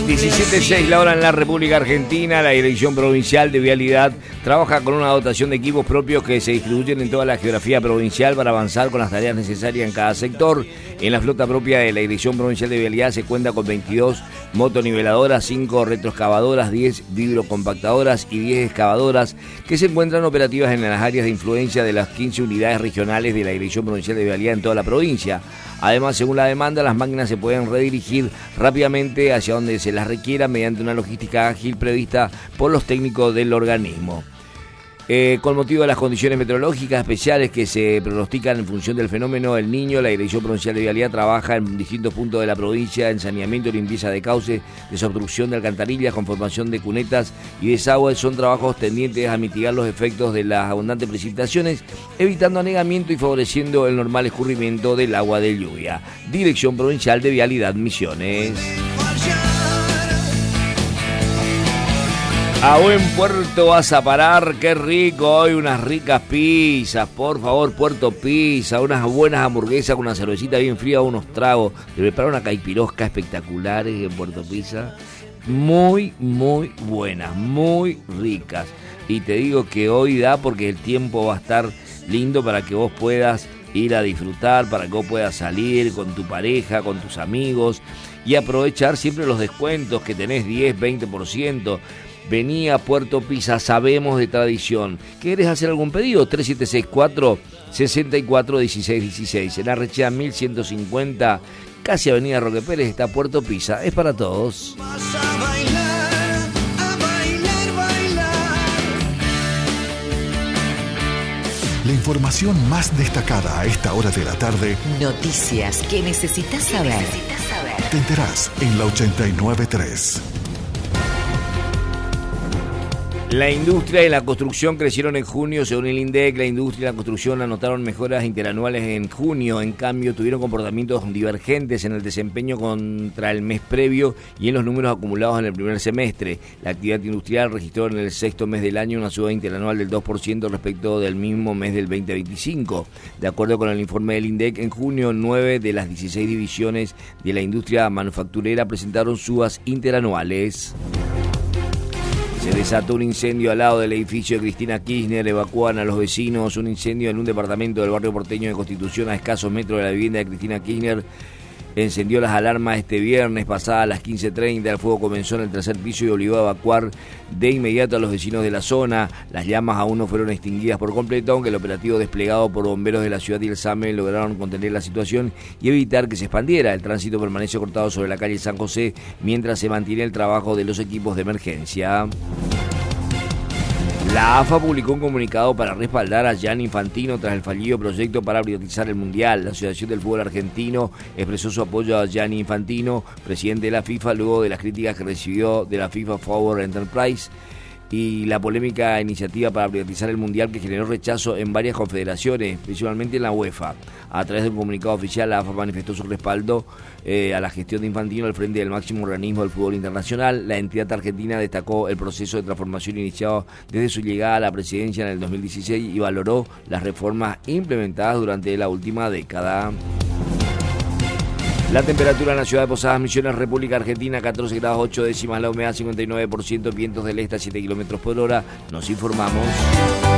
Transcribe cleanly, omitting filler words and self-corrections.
17:06 la hora en la República Argentina. La Dirección Provincial de Vialidad trabaja con una dotación de equipos propios que se distribuyen en toda la geografía provincial para avanzar con las tareas necesarias en cada sector. En la flota propia de la Dirección Provincial de Vialidad se cuenta con 22 motoniveladoras, 5 retroexcavadoras, 10 vibrocompactadoras y 10 excavadoras que se encuentran operativas en las áreas de influencia de las 15 unidades regionales de la Dirección Provincial de Vialidad en toda la provincia. Además, según la demanda, las máquinas se pueden redirigir rápidamente hacia donde se las requiera mediante una logística ágil prevista por los técnicos del organismo. Con motivo de las condiciones meteorológicas especiales que se pronostican en función del fenómeno El Niño, la Dirección Provincial de Vialidad trabaja en distintos puntos de la provincia en saneamiento y limpieza de cauces, desobstrucción de alcantarillas, conformación de cunetas y desagües. Son trabajos tendientes a mitigar los efectos de las abundantes precipitaciones, evitando anegamiento y favoreciendo el normal escurrimiento del agua de lluvia. Dirección Provincial de Vialidad, Misiones. A buen puerto vas a parar, qué rico, hoy unas ricas pizzas, por favor, Puerto Pizza, unas buenas hamburguesas con una cervecita bien fría, unos tragos, te preparan una caipirosca espectaculares en Puerto Pizza, muy, muy buenas, muy ricas, y te digo que hoy da porque el tiempo va a estar lindo para que vos puedas ir a disfrutar, para que vos puedas salir con tu pareja, con tus amigos, y aprovechar siempre los descuentos que tenés 10, 20%, Vení a Puerto Pizza, sabemos de tradición. ¿Querés hacer algún pedido? 3764-641616. En Arrechea 1150, casi Avenida Roque Pérez, está Puerto Pizza. Es para todos. Vas a bailar, bailar. La información más destacada a esta hora de la tarde. Noticias que necesitas saber. Te enterás en la 89.3. La industria y la construcción crecieron en junio. Según el INDEC, la industria y la construcción anotaron mejoras interanuales en junio. En cambio, tuvieron comportamientos divergentes en el desempeño contra el mes previo y en los números acumulados en el primer semestre. La actividad industrial registró en el sexto mes del año una suba interanual del 2% respecto del mismo mes del 2025. De acuerdo con el informe del INDEC, en junio 9 de las 16 divisiones de la industria manufacturera presentaron subas interanuales. Se desató un incendio al lado del edificio de Cristina Kirchner, evacuan a los vecinos. Un incendio en un departamento del barrio porteño de Constitución a escasos metros de la vivienda de Cristina Kirchner encendió las alarmas este viernes pasadas las 15:30. El fuego comenzó en el tercer piso y obligó a evacuar de inmediato a los vecinos de la zona. Las llamas aún no fueron extinguidas por completo, aunque el operativo desplegado por bomberos de la ciudad y el SAME lograron contener la situación y evitar que se expandiera. El tránsito permanece cortado sobre la calle San José mientras se mantiene el trabajo de los equipos de emergencia. La AFA publicó un comunicado para respaldar a Gianni Infantino tras el fallido proyecto para privatizar el Mundial. La Asociación del Fútbol Argentino expresó su apoyo a Gianni Infantino, presidente de la FIFA, luego de las críticas que recibió de la FIFA Forward Enterprise y la polémica iniciativa para privatizar el Mundial que generó rechazo en varias confederaciones, principalmente en la UEFA. A través de un comunicado oficial, la AFA manifestó su respaldo a la gestión de Infantino al frente del máximo organismo del fútbol internacional. La entidad argentina destacó el proceso de transformación iniciado desde su llegada a la presidencia en el 2016 y valoró las reformas implementadas durante la última década. La temperatura en la ciudad de Posadas Misiones, República Argentina, 14 grados 8 décimas, la humedad 59%, vientos del este a 7 kilómetros por hora. Nos informamos.